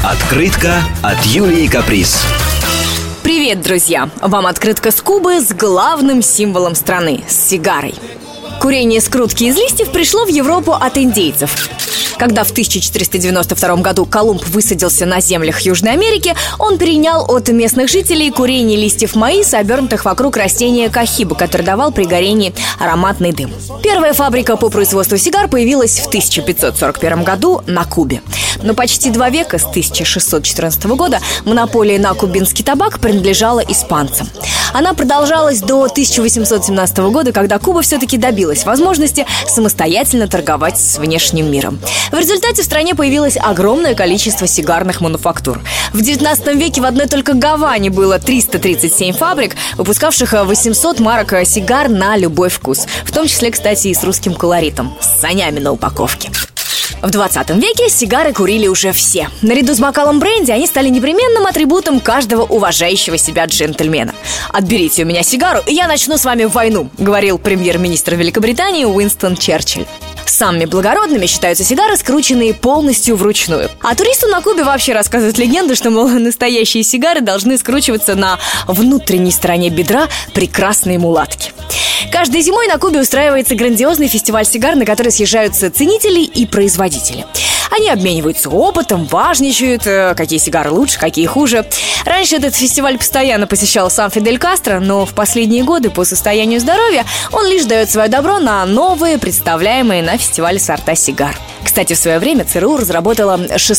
Открытка от Юлии Каприз. Привет, друзья! Вам открытка с Кубы с главным символом страны – с сигарой. Курение скрутки из листьев пришло в Европу от индейцев. Когда в 1492 году Колумб высадился на землях Южной Америки, он перенял от местных жителей курение листьев маиса, обернутых вокруг растения кахибы, который давал при горении ароматный дым. Первая фабрика по производству сигар появилась в 1541 году на Кубе. Но почти 2 века, с 1614 года, монополия на кубинский табак принадлежала испанцам. Она продолжалась до 1817 года, когда Куба все-таки добилась возможности самостоятельно торговать с внешним миром. В результате в стране появилось огромное количество сигарных мануфактур. В 19 веке в одной только Гаване было 337 фабрик, выпускавших 800 марок сигар на любой вкус. В том числе, кстати, и с русским колоритом, с санями на упаковке. В 20 веке сигары курили уже все. Наряду с бокалом бренди они стали непременным атрибутом каждого уважающего себя джентльмена. «Отберите у меня сигару, и я начну с вами войну», говорил премьер-министр Великобритании Уинстон Черчилль. Самыми благородными считаются сигары, скрученные полностью вручную. А туристу на Кубе вообще рассказывают легенды, что, мол, настоящие сигары должны скручиваться на внутренней стороне бедра прекрасной мулатки. Каждой зимой на Кубе устраивается грандиозный фестиваль сигар, на который съезжаются ценители и производители. Они обмениваются опытом, важничают, какие сигары лучше, какие хуже. Раньше этот фестиваль постоянно посещал сам Фидель Кастро, но в последние годы по состоянию здоровья он лишь дает свое добро на новые, представляемые на фестивале сорта сигар. Кстати, в свое время ЦРУ разработала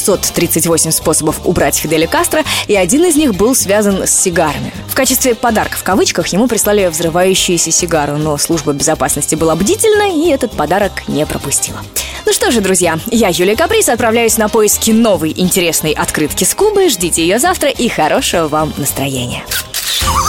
638 способов убрать Фиделя Кастро, и один из них был связан с сигарами. В качестве подарка, в кавычках, ему прислали взрывающуюся сигару, но служба безопасности была бдительна и этот подарок не пропустила. Ну что же, друзья, я, Юлия Каприз, отправляюсь на поиски новой интересной открытки с Кубы. Ждите ее завтра и хорошего вам настроения.